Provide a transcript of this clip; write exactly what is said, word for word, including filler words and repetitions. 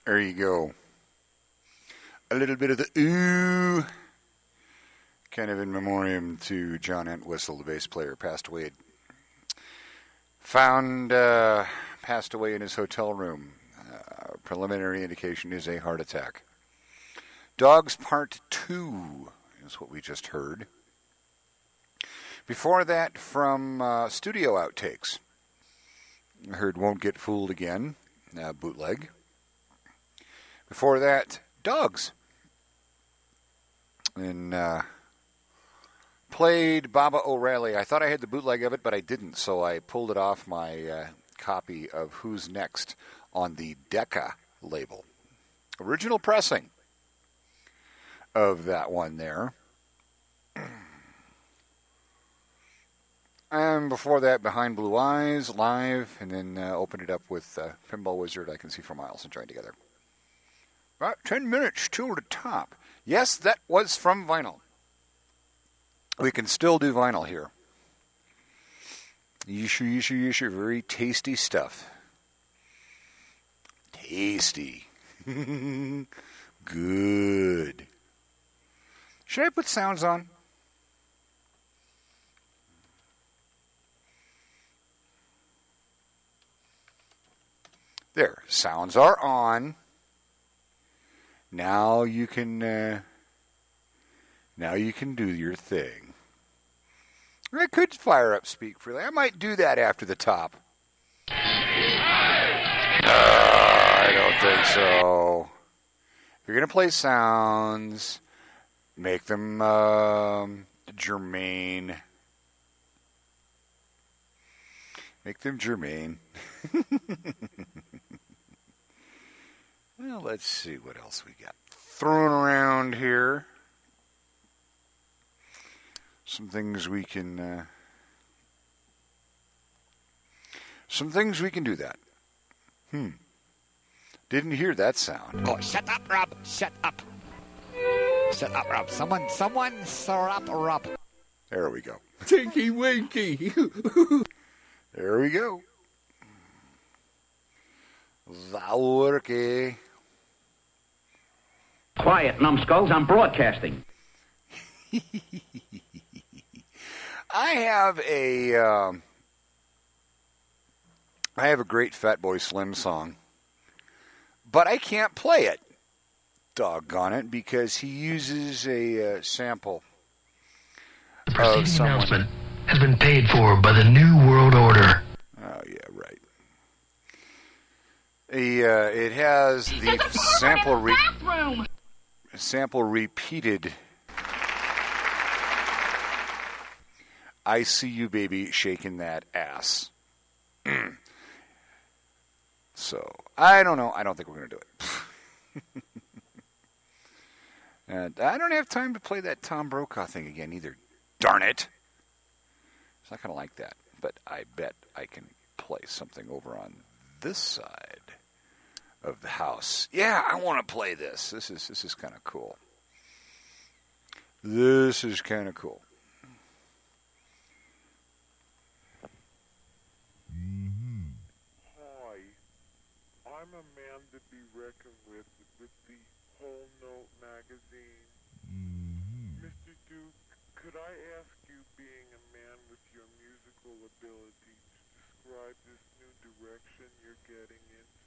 There you go. A little bit of the ooh, kind of in memoriam to John Entwistle, the bass player, passed away. Found, uh, passed away in his hotel room. Uh, preliminary indication is a heart attack. Dogs Part two is what we just heard. Before that, from uh, studio outtakes, I heard Won't Get Fooled Again, uh, bootleg. Before that, Dogs. And uh, played Baba O'Reilly. I thought I had the bootleg of it, but I didn't, so I pulled it off my uh, copy of Who's Next on the Decca label. Original pressing of that one there. And before that, Behind Blue Eyes, live, and then uh, opened it up with uh, Pinball Wizard, I Can See for Miles, and joined together. About ten minutes till the top. Yes, that was from vinyl. We can still do vinyl here. Yishu, yishu, yishu. Very tasty stuff. Tasty. Good. Should I put sounds on? There, sounds are on. Now you can, uh, now you can do your thing. I could fire up Speak Freely. I might do that after the top. Uh, I don't think so. If you're going to play sounds, make them um, germane. Make them germane. Well, let's see what else we got thrown around here. Some things we can... Uh, some things we can do that. Hmm. Didn't hear that sound. Oh, shut up, Rob. Shut up. Shut up, Rob. Someone, someone, shut up, Rob. There we go. Tinky Winky. There we go. That'll work, eh? Quiet, numbskulls. I'm broadcasting. I have a, um, I have a great Fatboy Slim song, but I can't play it. Doggone it, because he uses a uh, sample. The preceding announcement has been paid for by the New World Order. Oh yeah, right. The, uh, it has the sample re- sample repeated. I see you, baby, shaking that ass. So I don't know. I don't think we're gonna do it. And I don't have time to play that Tom Brokaw thing again either. Darn it! It's not gonna like that. But I bet I can play something over on this side of the house. Yeah, I want to play this. This is this is kind of cool. This is kind of cool. Mm-hmm. Hi, I'm a man to be reckoned with with the Whole Note magazine. Mm-hmm. Mister Duke, could I ask you, being a man with your musical ability, to describe this new direction you're getting into?